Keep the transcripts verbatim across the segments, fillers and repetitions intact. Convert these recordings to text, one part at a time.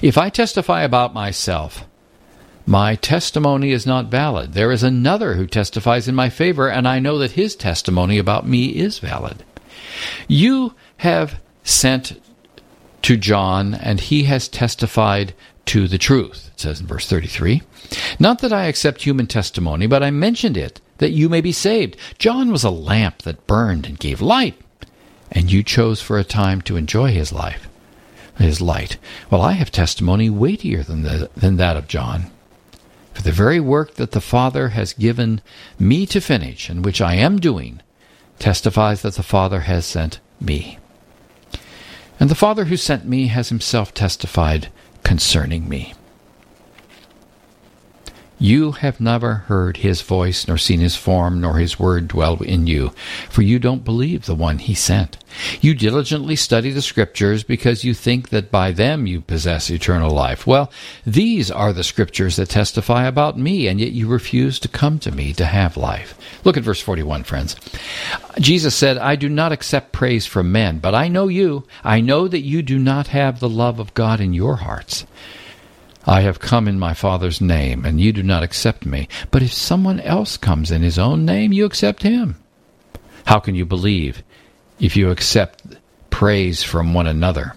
If I testify about myself, my testimony is not valid. There is another who testifies in my favor, and I know that his testimony about me is valid. You have sent to John, and he has testified to the truth, it says in verse thirty-three. Not that I accept human testimony, but I mentioned it, that you may be saved. John was a lamp that burned and gave light, and you chose for a time to enjoy his life, his light. Well, I have testimony weightier than, the, than that of John. For the very work that the Father has given me to finish, and which I am doing, testifies that the Father has sent me. And the Father who sent me has himself testified concerning me. You have never heard his voice, nor seen his form, nor his word dwell in you, for you don't believe the one he sent. You diligently study the Scriptures because you think that by them you possess eternal life. Well, these are the Scriptures that testify about me, and yet you refuse to come to me to have life. Look at verse forty-one, friends. Jesus said, I do not accept praise from men, but I know you. I know that you do not have the love of God in your hearts. I have come in my Father's name, and you do not accept me. But if someone else comes in his own name, you accept him. How can you believe if you accept praise from one another,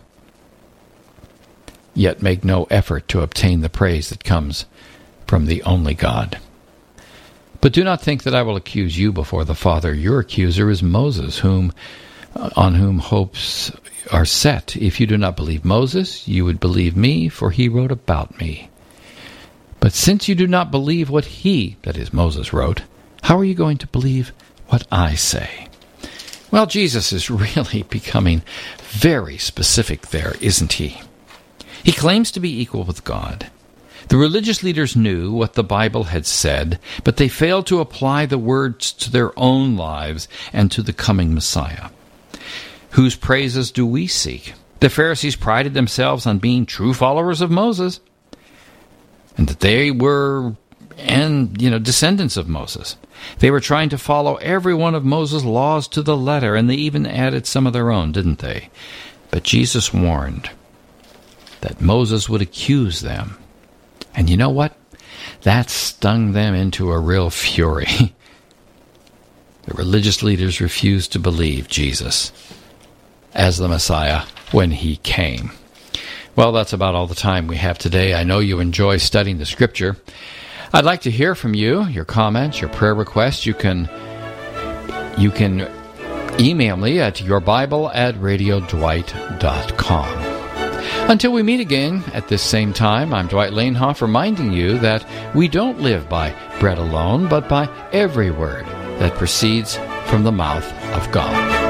yet make no effort to obtain the praise that comes from the only God? But do not think that I will accuse you before the Father. Your accuser is Moses, whom on whom hopes are set. If you do not believe Moses, you would believe me, for he wrote about me. But since you do not believe what he, that is Moses, wrote, how are you going to believe what I say? Well, Jesus is really becoming very specific there, isn't he? He claims to be equal with God. The religious leaders knew what the Bible had said, but they failed to apply the words to their own lives and to the coming Messiah. Whose praises do we seek? The Pharisees prided themselves on being true followers of Moses, and that they were, and you know, descendants of Moses. They were trying to follow every one of Moses' laws to the letter, and they even added some of their own, didn't they? But Jesus warned that Moses would accuse them. And you know what? That stung them into a real fury. The religious leaders refused to believe Jesus as the Messiah when he came. Well, that's about all the time we have today. I know you enjoy studying the Scripture. I'd like to hear from you, your comments, your prayer requests. You can you can email me at yourbible at radio dwight dot com. Until we meet again at this same time, I'm Dwight Lanehoff, reminding you that we don't live by bread alone, but by every word that proceeds from the mouth of God.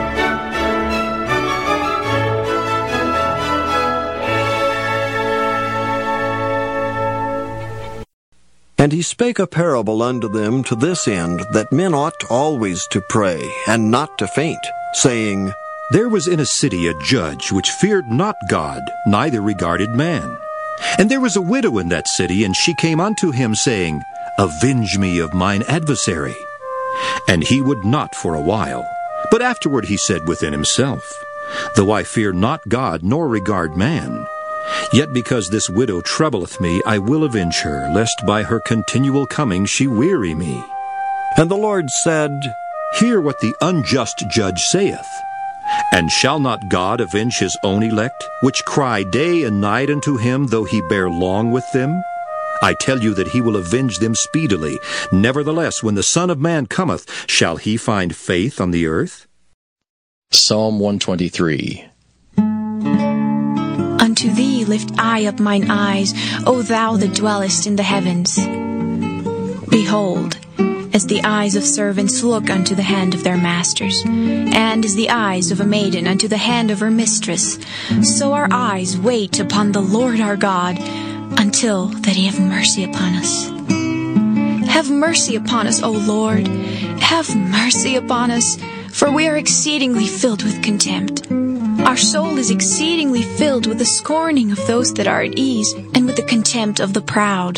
And he spake a parable unto them to this end, that men ought always to pray, and not to faint, saying, There was in a city a judge which feared not God, neither regarded man. And there was a widow in that city, and she came unto him, saying, Avenge me of mine adversary. And he would not for a while. But afterward he said within himself, Though I fear not God, nor regard man, yet because this widow troubleth me, I will avenge her, lest by her continual coming she weary me. And the Lord said, Hear what the unjust judge saith. And shall not God avenge his own elect, which cry day and night unto him, though he bear long with them? I tell you that he will avenge them speedily. Nevertheless, when the Son of Man cometh, shall he find faith on the earth? Psalm one twenty-three. Unto thee lift I up mine eyes, O thou that dwellest in the heavens. Behold, as the eyes of servants look unto the hand of their masters, and as the eyes of a maiden unto the hand of her mistress, so our eyes wait upon the Lord our God, until that he have mercy upon us. Have mercy upon us, O Lord, have mercy upon us, for we are exceedingly filled with contempt. Our soul is exceedingly filled with the scorning of those that are at ease, and with the contempt of the proud.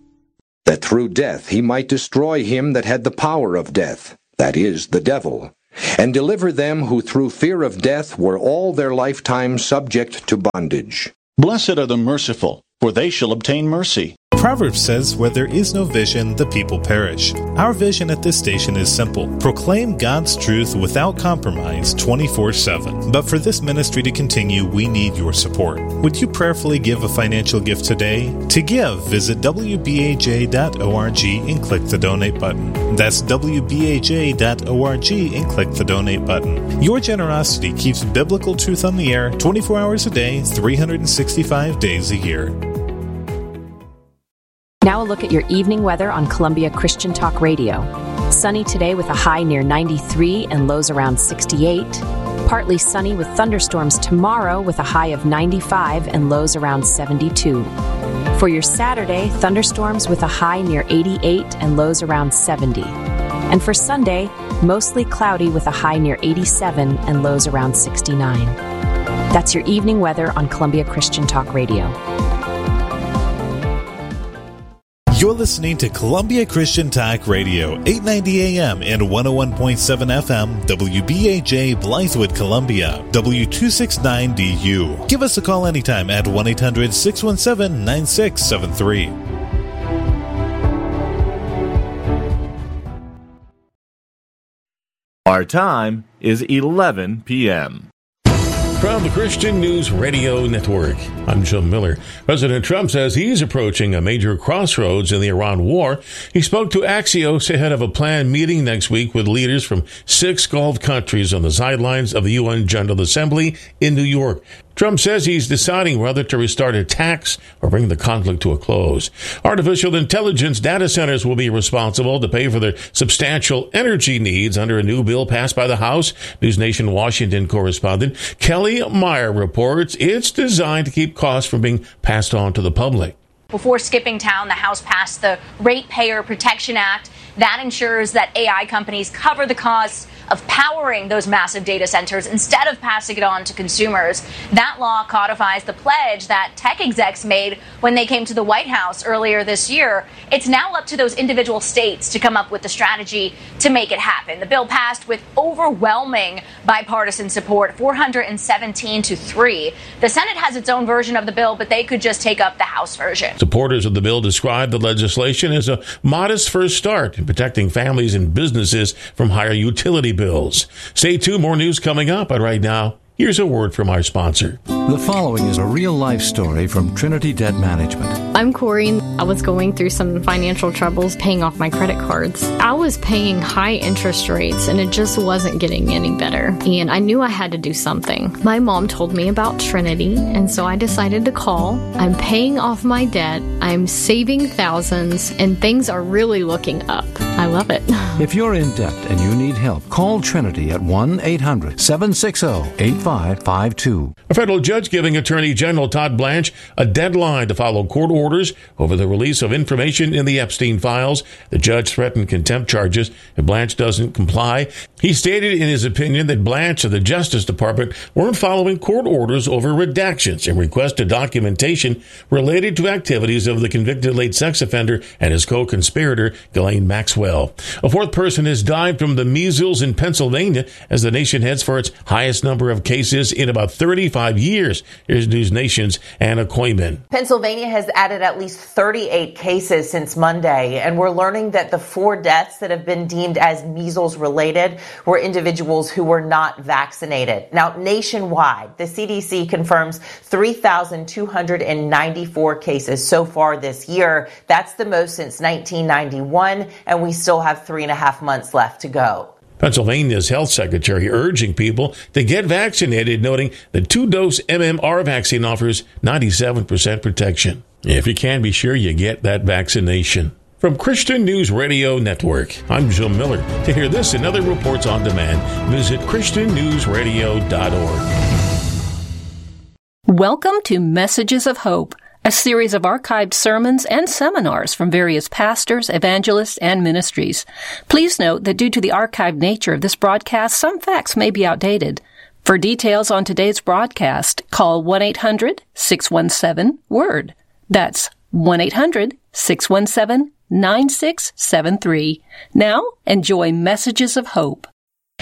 That through death he might destroy him that had the power of death, that is, the devil, and deliver them who through fear of death were all their lifetime subject to bondage. Blessed are the merciful, for they shall obtain mercy. Proverbs says, where there is no vision, the people perish. Our vision at this station is simple. Proclaim God's truth without compromise twenty-four seven. But for this ministry to continue, we need your support. Would you prayerfully give a financial gift today? To give, visit w b a j dot org and click the donate button. That's w b a j dot org and click the donate button. Your generosity keeps biblical truth on the air twenty-four hours a day, three hundred sixty-five days a year. Now a look at your evening weather on Columbia Christian Talk Radio. Sunny today with a high near ninety-three and lows around sixty-eight. Partly sunny with thunderstorms tomorrow with a high of ninety-five and lows around seventy-two. For your Saturday, thunderstorms with a high near eighty-eight and lows around seventy. And for Sunday, mostly cloudy with a high near eighty-seven and lows around sixty-nine. That's your evening weather on Columbia Christian Talk Radio. You're listening to Columbia Christian Talk Radio, eight ninety A M and one oh one point seven F M, W B A J, Blythewood, Columbia, W two sixty-nine D U. Give us a call anytime at one eight hundred six one seven nine six seven three. Our time is eleven p.m. From the Christian News Radio Network, I'm Jim Miller. President Trump says he's approaching a major crossroads in the Iran war. He spoke to Axios ahead of a planned meeting next week with leaders from six Gulf countries on the sidelines of the U N General Assembly in New York. Trump says he's deciding whether to restart attacks or bring the conflict to a close. Artificial intelligence data centers will be responsible to pay for their substantial energy needs under a new bill passed by the House. News Nation Washington correspondent Kelly Meyer reports it's designed to keep costs from being passed on to the public. Before skipping town, the House passed the Ratepayer Protection Act. That ensures that A I companies cover the costs of powering those massive data centers instead of passing it on to consumers. That law codifies the pledge that tech execs made when they came to the White House earlier this year. It's now up to those individual states to come up with the strategy to make it happen. The bill passed with overwhelming bipartisan support, four hundred seventeen to three. The Senate has its own version of the bill, but they could just take up the House version. Supporters of the bill described the legislation as a modest first start in protecting families and businesses from higher utility bills. Stay tuned, more news coming up, but right now, here's a word from our sponsor. The following is a real-life story from Trinity Debt Management. I'm Corey. I was going through some financial troubles paying off my credit cards. I was paying high interest rates, and it just wasn't getting any better. And I knew I had to do something. My mom told me about Trinity, and so I decided to call. I'm paying off my debt. I'm saving thousands, and things are really looking up. I love it. If you're in debt and you need help, call Trinity at one eight hundred seven six zero eight five five two. A federal judge giving Attorney General Todd Blanche a deadline to follow court orders over the release of information in the Epstein files. The judge threatened contempt charges if Blanche doesn't comply. He stated in his opinion that Blanche and the Justice Department weren't following court orders over redactions and requested documentation related to activities of the convicted late sex offender and his co-conspirator, Ghislaine Maxwell. A fourth person has died from the measles in Pennsylvania as the nation heads for its highest number of cases in about thirty-five years. Here's News Nation's Anna Koyman. Pennsylvania has added at least thirty-eight cases since Monday, and we're learning that the four deaths that have been deemed as measles related were individuals who were not vaccinated. Now, nationwide, the C D C confirms three thousand two hundred ninety-four cases so far this year. That's the most since nineteen ninety-one, and we still have three and a half months left to go. Pennsylvania's health secretary urging people to get vaccinated, noting the two-dose M M R vaccine offers ninety-seven percent protection. If you can, be sure you get that vaccination. From Christian News Radio Network, I'm Jim Miller. To hear this and other reports on demand, visit christian news radio dot org. Welcome to Messages of Hope, a series of archived sermons and seminars from various pastors, evangelists, and ministries. Please note that due to the archived nature of this broadcast, some facts may be outdated. For details on today's broadcast, call one eight hundred six one seven word. That's one eight hundred six one seven nine six seven three. Now, enjoy Messages of Hope.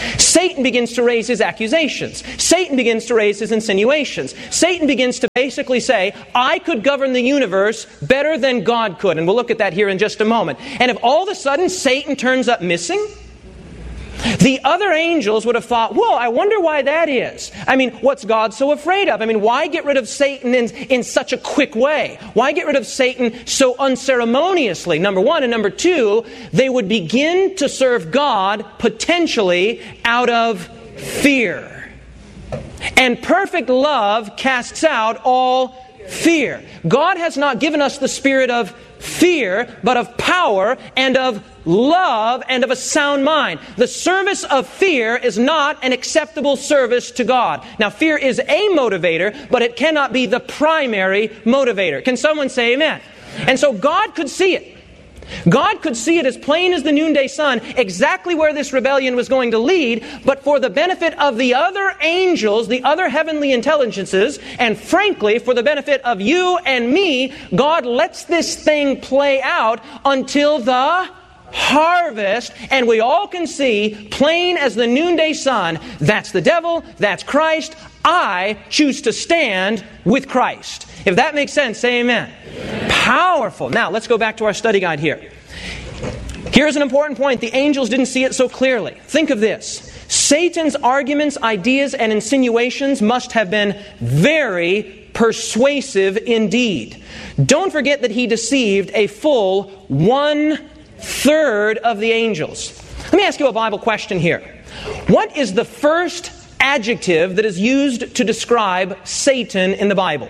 Satan begins to raise his accusations. Satan begins to raise his insinuations. Satan begins to basically say, I could govern the universe better than God could. And we'll look at that here in just a moment. And if all of a sudden Satan turns up missing, the other angels would have thought, well, I wonder why that is. I mean, what's God so afraid of? I mean, why get rid of Satan in, in such a quick way? Why get rid of Satan so unceremoniously? Number one. And number two, they would begin to serve God potentially out of fear. And perfect love casts out all fear. God has not given us the spirit of fear, but of power and of love and of a sound mind. The service of fear is not an acceptable service to God. Now, fear is a motivator, but it cannot be the primary motivator. Can someone say amen? And so God could see it. God could see it as plain as the noonday sun, exactly where this rebellion was going to lead, but for the benefit of the other angels, the other heavenly intelligences, and frankly, for the benefit of you and me, God lets this thing play out until the harvest, and we all can see, plain as the noonday sun, that's the devil, that's Christ. I choose to stand with Christ. If that makes sense, say amen. Amen. Powerful. Now, let's go back to our study guide here. Here's an important point. The angels didn't see it so clearly. Think of this. Satan's arguments, ideas, and insinuations must have been very persuasive indeed. Don't forget that he deceived a full one-third of the angels. Let me ask you a Bible question here. What is the first adjective that is used to describe Satan in the Bible?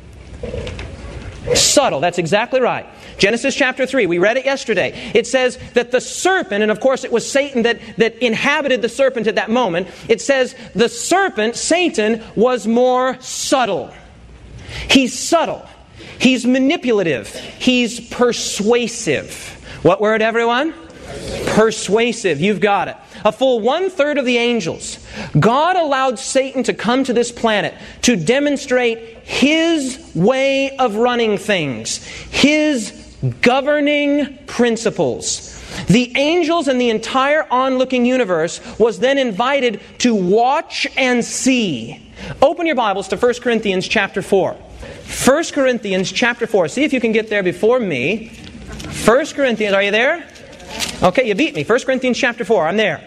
Subtle. That's exactly right. Genesis chapter three, we read it yesterday. It says that the serpent, and of course it was Satan that, that inhabited the serpent at that moment. It says the serpent, Satan, was more subtle. He's subtle. He's manipulative. He's persuasive. What word, everyone? Persuasive. You've got it. A full one-third of the angels. God allowed Satan to come to this planet to demonstrate His way of running things, His governing principles. The angels and the entire onlooking universe was then invited to watch and see. Open your Bibles to First Corinthians chapter four. First Corinthians chapter four. See if you can get there before me. First Corinthians, are you there? Okay, you beat me. First Corinthians chapter four. I'm there.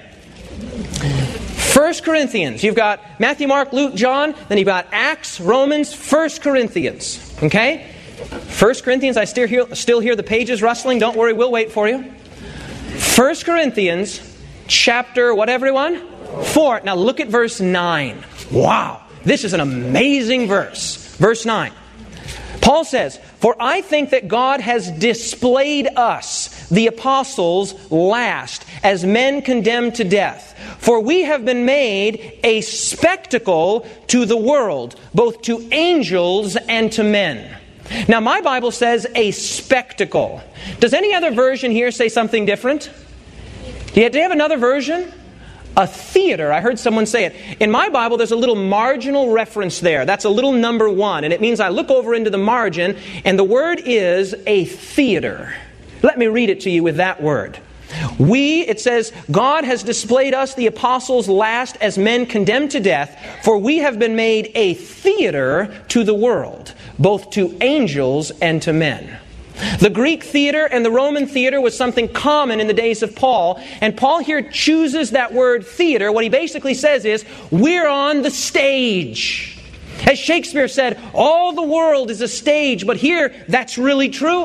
First Corinthians. You've got Matthew, Mark, Luke, John. Then you've got Acts, Romans, First Corinthians. Okay? First Corinthians. I still hear, still hear the pages rustling. Don't worry, we'll wait for you. First Corinthians chapter, what everyone? four. Now look at verse nine. Wow. This is an amazing verse. Verse nine. Paul says, "For I think that God has displayed us, the apostles, last, as men condemned to death. For we have been made a spectacle to the world, both to angels and to men." Now my Bible says a spectacle. Does any other version here say something different? Do you have another version? A theater. I heard someone say it. In my Bible, there's a little marginal reference there. That's a little number one. And it means I look over into the margin, and the word is a theater. Let me read it to you with that word. We, it says, God has displayed us, the apostles, last as men condemned to death, for we have been made a theater to the world, both to angels and to men. The Greek theater and the Roman theater was something common in the days of Paul. And Paul here chooses that word theater. What he basically says is, we're on the stage. As Shakespeare said, all the world is a stage. But here, that's really true.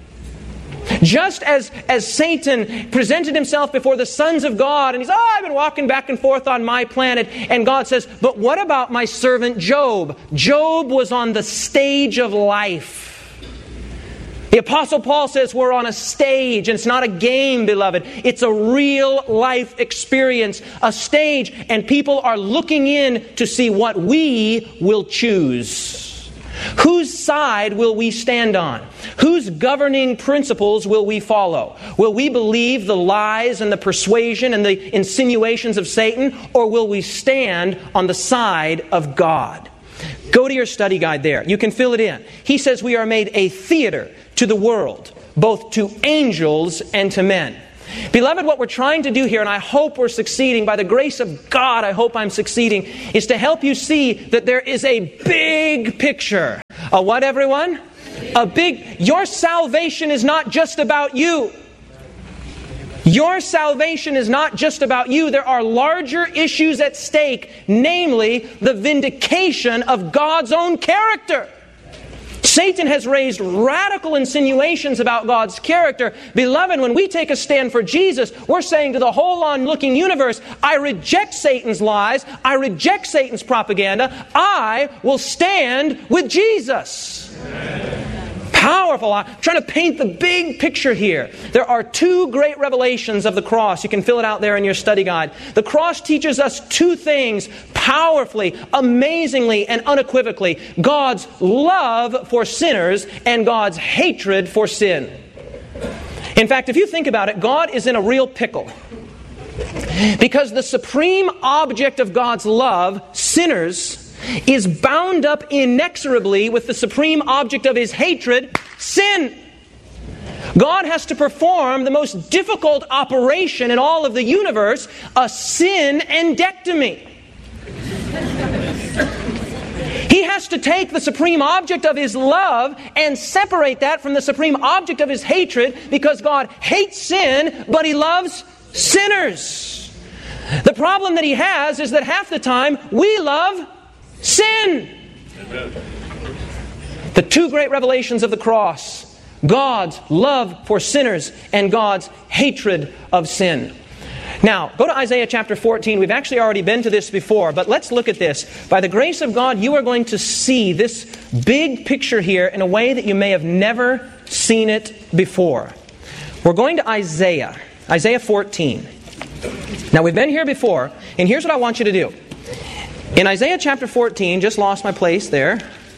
Just as, as Satan presented himself before the sons of God, and he's, oh, I've been walking back and forth on my planet. And God says, but what about my servant Job? Job was on the stage of life. The Apostle Paul says we're on a stage, and it's not a game, beloved. It's a real life experience, a stage, and people are looking in to see what we will choose. Whose side will we stand on? Whose governing principles will we follow? Will we believe the lies and the persuasion and the insinuations of Satan, or will we stand on the side of God? Go to your study guide there. You can fill it in. He says we are made a theater to the world, both to angels and to men. Beloved, what we're trying to do here, and I hope we're succeeding, by the grace of God, I hope I'm succeeding, is to help you see that there is a big picture. A what, everyone? A big, your salvation is not just about you. Your salvation is not just about you. There are larger issues at stake, namely the vindication of God's own character. Satan has raised radical insinuations about God's character. Beloved, when we take a stand for Jesus, we're saying to the whole onlooking universe, I reject Satan's lies. I reject Satan's propaganda. I will stand with Jesus. Amen. Powerful. I'm trying to paint the big picture here. There are two great revelations of the cross. You can fill it out there in your study guide. The cross teaches us two things powerfully, amazingly, and unequivocally. God's love for sinners and God's hatred for sin. In fact, if you think about it, God is in a real pickle. Because the supreme object of God's love, sinners, is bound up inexorably with the supreme object of His hatred, sin. God has to perform the most difficult operation in all of the universe, a sin endectomy. He has to take the supreme object of His love and separate that from the supreme object of His hatred, because God hates sin, but He loves sinners. The problem that He has is that half the time we love sin. Amen. The two great revelations of the cross: God's love for sinners and God's hatred of sin. Now, go to Isaiah chapter fourteen. We've actually already been to this before, but let's look at this. By the grace of God, you are going to see this big picture here in a way that you may have never seen it before. We're going to Isaiah, Isaiah fourteen. Now, we've been here before, and here's what I want you to do. In Isaiah chapter fourteen, just lost my place there.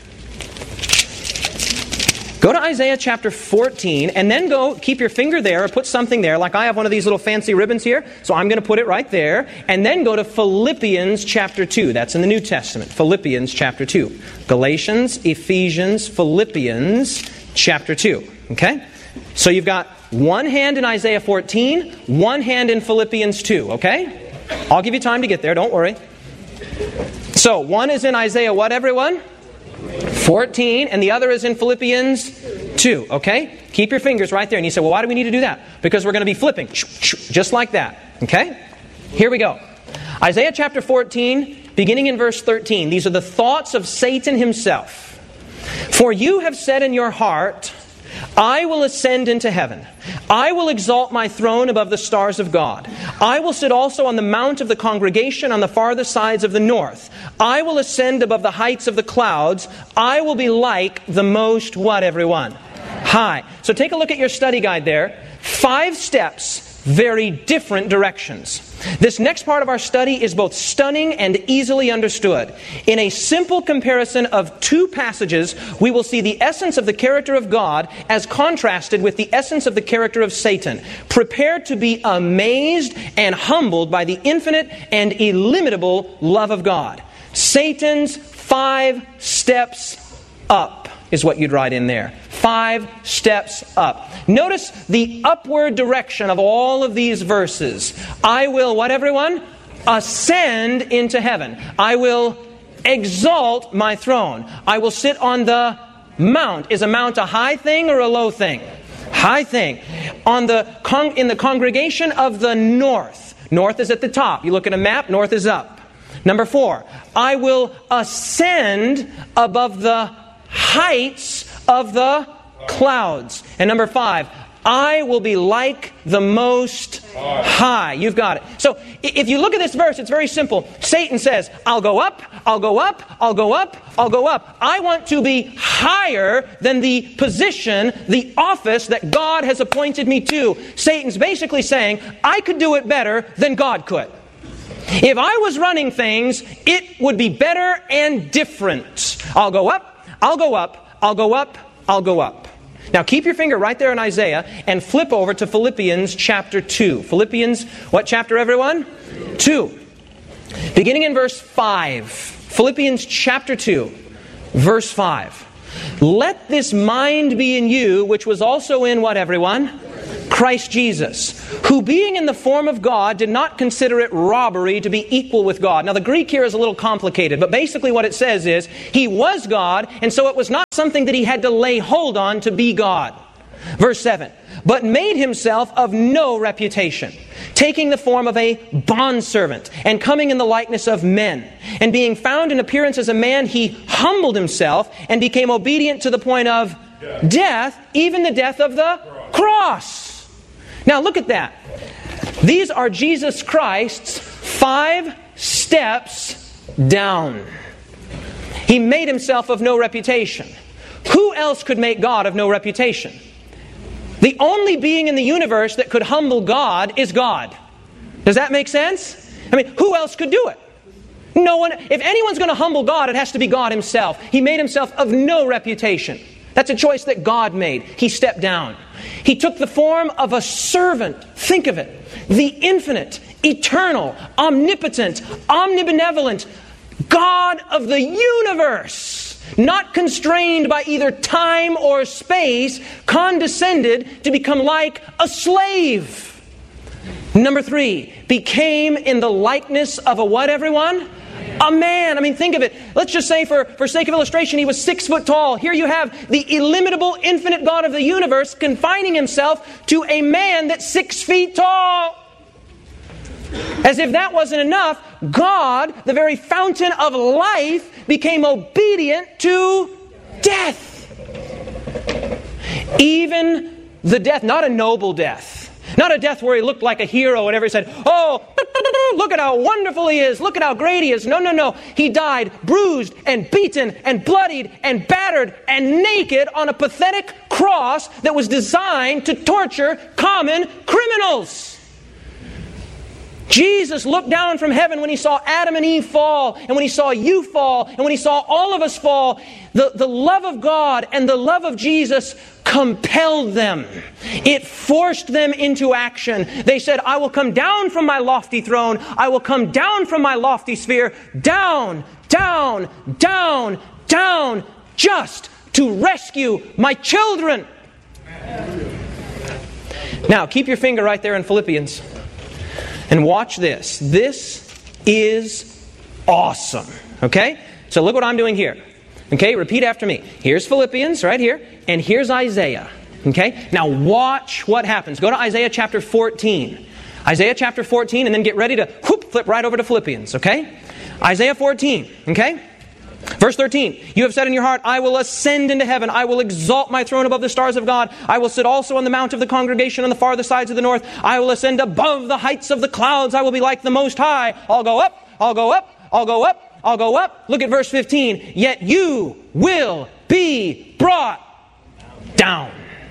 Go to Isaiah chapter fourteen, and then go, keep your finger there, or put something there, like I have one of these little fancy ribbons here, so I'm going to put it right there, and then go to Philippians chapter two. That's in the New Testament. Philippians chapter two. Galatians, Ephesians, Philippians chapter two. Okay? So you've got one hand in Isaiah fourteen, one hand in Philippians two. Okay? I'll give you time to get there, don't worry. So, one is in Isaiah what, everyone? fourteen, and the other is in Philippians two, okay? Keep your fingers right there. And you say, well, why do we need to do that? Because we're going to be flipping, just like that, okay? Here we go. Isaiah chapter fourteen, beginning in verse thirteen. These are the thoughts of Satan himself. For you have said in your heart, I will ascend into heaven. I will exalt my throne above the stars of God. I will sit also on the mount of the congregation on the farthest sides of the north. I will ascend above the heights of the clouds. I will be like the most, what, everyone? High. So take a look at your study guide there. Five steps, very different directions. This next part of our study is both stunning and easily understood. In a simple comparison of two passages, we will see the essence of the character of God as contrasted with the essence of the character of Satan. Prepare to be amazed and humbled by the infinite and illimitable love of God. Satan's five steps up is what you'd write in there. Five steps up. Notice the upward direction of all of these verses. I will, what, everyone? Ascend into heaven. I will exalt my throne. I will sit on the mount. Is a mount a high thing or a low thing? High thing. On the con- in the congregation of the north. North is at the top. You look at a map, north is up. Number four, I will ascend above the heights of the clouds. And number five, I will be like the Most High. You've got it. So if you look at this verse, it's very simple. Satan says, I'll go up, I'll go up, I'll go up, I'll go up. I want to be higher than the position, the office that God has appointed me to. Satan's basically saying, I could do it better than God could. If I was running things, it would be better and different. I'll go up, I'll go up, I'll go up, I'll go up. Now keep your finger right there in Isaiah and flip over to Philippians chapter two. Philippians, what chapter, everyone? two. Beginning in verse five. Philippians chapter two, verse five. Let this mind be in you, which was also in what, everyone? Christ Jesus, who being in the form of God did not consider it robbery to be equal with God. Now the Greek here is a little complicated, but basically what it says is, He was God, and so it was not something that He had to lay hold on to be God. Verse seven, but made Himself of no reputation, taking the form of a bondservant, and coming in the likeness of men. And being found in appearance as a man, He humbled Himself, and became obedient to the point of death, death even the death of the cross. Now look at that. These are Jesus Christ's five steps down. He made Himself of no reputation. Who else could make God of no reputation? The only being in the universe that could humble God is God. Does that make sense? I mean, who else could do it? No one. If anyone's going to humble God, it has to be God Himself. He made Himself of no reputation. That's a choice that God made. He stepped down. He took the form of a servant. Think of it. The infinite, eternal, omnipotent, omnibenevolent God of the universe, not constrained by either time or space, condescended to become like a slave. Number three, became in the likeness of a what, everyone? A man. I mean, think of it. Let's just say for, for sake of illustration, He was six foot tall. Here you have the illimitable, infinite God of the universe confining Himself to a man that's six feet tall. As if that wasn't enough, God, the very fountain of life, became obedient to death. Even the death, not a noble death. Not a death where He looked like a hero and everybody said, oh, look at how wonderful He is. Look at how great He is. No, no, no. He died bruised and beaten and bloodied and battered and naked on a pathetic cross that was designed to torture common criminals. Jesus looked down from heaven when He saw Adam and Eve fall, and when He saw you fall, and when He saw all of us fall. The, the love of God and the love of Jesus compelled them. It forced them into action. They said, I will come down from my lofty throne. I will come down from my lofty sphere. Down, down, down, down, just to rescue my children. Now, keep your finger right there in Philippians. And watch this. This is awesome. Okay? So look what I'm doing here. Okay? Repeat after me. Here's Philippians right here. And here's Isaiah. Okay? Now watch what happens. Go to Isaiah chapter fourteen. Isaiah chapter fourteen, and then get ready to whoop, flip right over to Philippians. Okay? Isaiah fourteen. Okay? Verse thirteen, you have said in your heart, I will ascend into heaven. I will exalt my throne above the stars of God. I will sit also on the mount of the congregation on the farther sides of the north. I will ascend above the heights of the clouds. I will be like the Most High. I'll go up, I'll go up, I'll go up, I'll go up. Look at verse fifteen. Yet you will be brought down.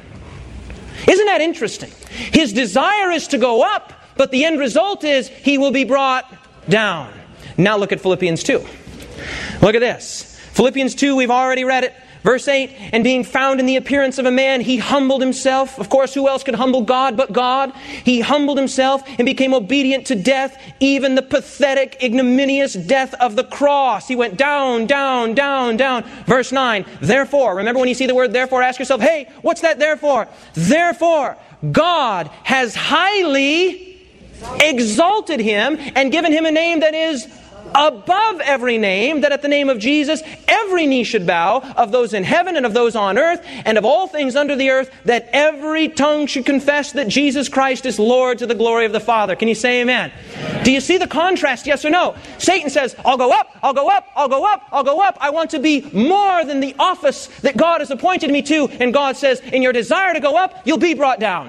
Isn't that interesting? His desire is to go up, but the end result is He will be brought down. Now look at Philippians two. Look at this. Philippians two, we've already read it. Verse eight, and being found in the appearance of a man, He humbled Himself. Of course, who else could humble God but God? He humbled Himself and became obedient to death, even the pathetic, ignominious death of the cross. He went down, down, down, down. Verse nine, therefore, remember when you see the word therefore, ask yourself, hey, what's that therefore? Therefore, God has highly exalted Him and given Him a name that is above every name, that at the name of Jesus every knee should bow, of those in heaven and of those on earth and of all things under the earth, that every tongue should confess that Jesus Christ is Lord, to the glory of the Father. Can you say amen? Amen. Do you see the contrast, yes or no? Satan says, I'll go up, I'll go up, I'll go up, I'll go up. I want to be more than the office that God has appointed me to. And God says, in your desire to go up, you'll be brought down.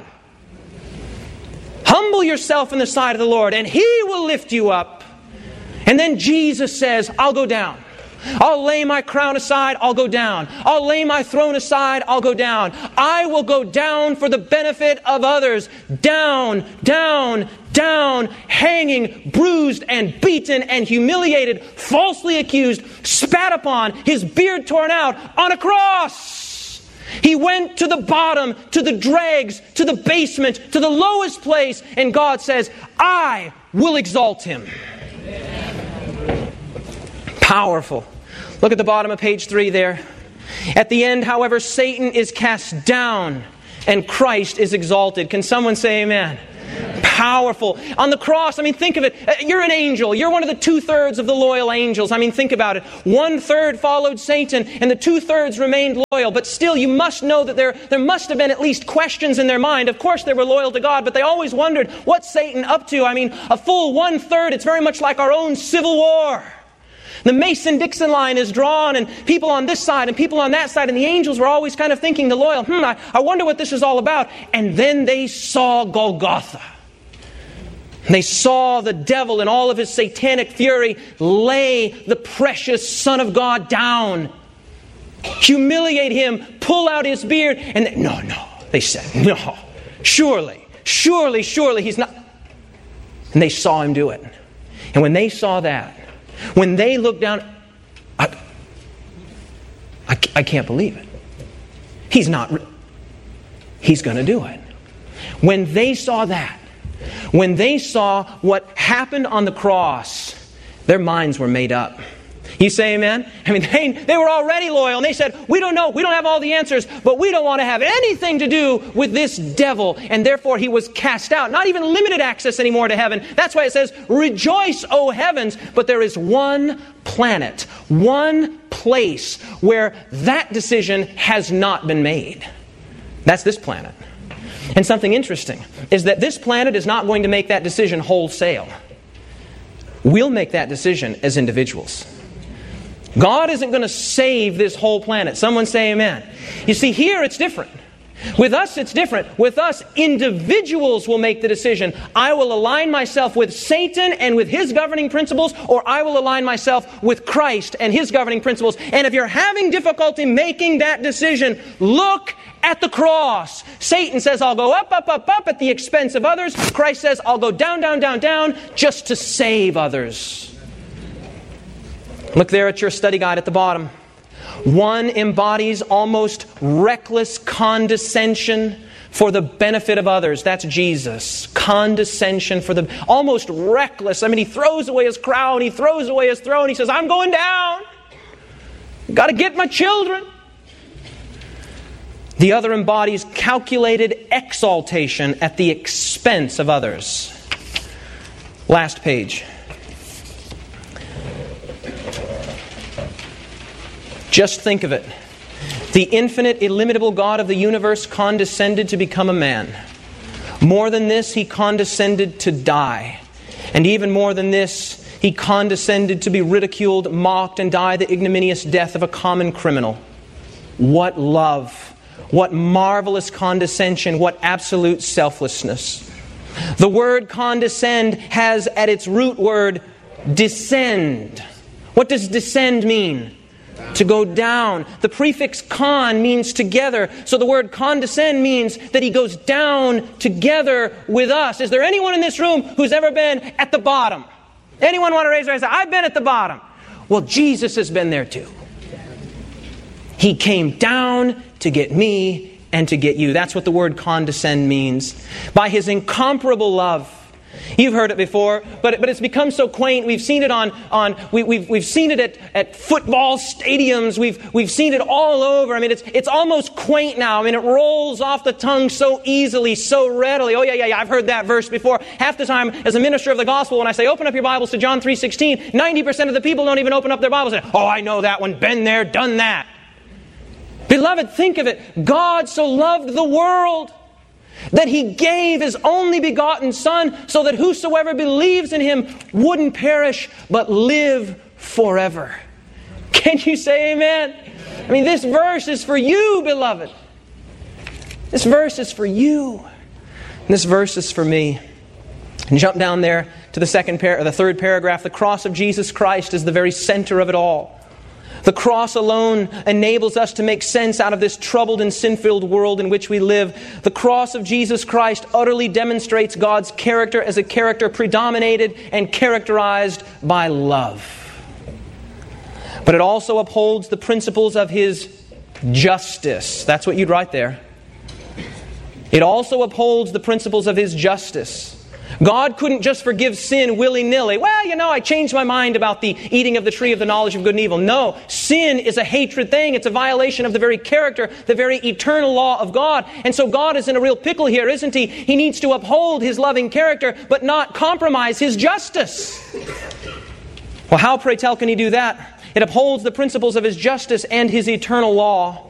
Humble yourself in the sight of the Lord, and He will lift you up. And then Jesus says, I'll go down. I'll lay my crown aside, I'll go down. I'll lay my throne aside, I'll go down. I will go down for the benefit of others. Down, down, down, hanging, bruised and beaten and humiliated, falsely accused, spat upon, His beard torn out on a cross. He went to the bottom, to the dregs, to the basement, to the lowest place. And God says, I will exalt Him. Powerful. Look at the bottom of page three there. At the end, however, Satan is cast down and Christ is exalted. Can someone say amen? Powerful. On the cross, I mean, think of it. You're an angel. You're one of the two-thirds of the loyal angels. I mean, think about it. One-third followed Satan, and the two-thirds remained loyal. But still, you must know that there, there must have been at least questions in their mind. Of course, they were loyal to God, but they always wondered, what's Satan up to? I mean, a full one-third, it's very much like our own civil war. The Mason-Dixon line is drawn, and people on this side and people on that side, and the angels were always kind of thinking, the loyal, hmm, I, I wonder what this is all about. And then they saw Golgotha. They saw the devil in all of his satanic fury lay the precious Son of God down, humiliate him, pull out his beard, and they, no, no, they said, no, surely, surely, surely he's not. And they saw him do it. And when they saw that, when they looked down, I, I, I can't believe it. He's not, he's going to do it. When they saw that, when they saw what happened on the cross, their minds were made up. You say amen? I mean, they, they were already loyal, and they said, we don't know, we don't have all the answers, but we don't want to have anything to do with this devil. And therefore he was cast out. Not even limited access anymore to heaven. That's why it says, rejoice, O heavens. But there is one planet, one place where that decision has not been made. That's this planet. And something interesting is that this planet is not going to make that decision wholesale. We'll make that decision as individuals. God isn't going to save this whole planet. Someone say amen. You see, here it's different. With us, it's different. With us, individuals will make the decision. I will align myself with Satan and with his governing principles, or I will align myself with Christ and his governing principles. And if you're having difficulty making that decision, look at the cross. Satan says, I'll go up, up, up, up at the expense of others. Christ says, I'll go down, down, down, down just to save others. Look there at your study guide at the bottom. One embodies almost reckless condescension for the benefit of others. That's Jesus. Condescension for the... Almost reckless. I mean, he throws away his crown. He throws away his throne. He says, I'm going down. Got to get my children. The other embodies calculated exaltation at the expense of others. Last page. Just think of it. The infinite, illimitable God of the universe condescended to become a man. More than this, he condescended to die. And even more than this, he condescended to be ridiculed, mocked, and die the ignominious death of a common criminal. What love! What marvelous condescension! What absolute selflessness! The word condescend has at its root word descend. What does descend mean? To go down. The prefix con means together. So the word condescend means that he goes down together with us. Is there anyone in this room who's ever been at the bottom? Anyone want to raise their hand and say, I've been at the bottom? Well, Jesus has been there too. He came down to get me and to get you. That's what the word condescend means. By his incomparable love. You've heard it before, but but it's become so quaint. We've seen it on on we, we've we've seen it at, at football stadiums. We've we've seen it all over. I mean, it's it's almost quaint now. I mean, it rolls off the tongue so easily, so readily. Oh yeah, yeah, yeah. I've heard that verse before. Half the time, as a minister of the gospel, when I say open up your Bibles to John three sixteen, ninety percent of the people don't even open up their Bibles and say, "Oh, I know that one. Been there, done that." Beloved, think of it. God so loved the world that he gave his only begotten Son so that whosoever believes in him wouldn't perish but live forever. Can you say amen? I mean, this verse is for you, beloved. This verse is for you. And this verse is for me. And jump down there to the second par- or the third paragraph. The cross of Jesus Christ is the very center of it all. The cross alone enables us to make sense out of this troubled and sin-filled world in which we live. The cross of Jesus Christ utterly demonstrates God's character as a character predominated and characterized by love. But it also upholds the principles of his justice. That's what you'd write there. It also upholds the principles of his justice. God couldn't just forgive sin willy-nilly. Well, you know, I changed my mind about the eating of the tree of the knowledge of good and evil. No, sin is a hatred thing. It's a violation of the very character, the very eternal law of God. And so God is in a real pickle here, isn't He? He needs to uphold His loving character, but not compromise His justice. Well, how, pray tell, can He do that? It upholds the principles of His justice and His eternal law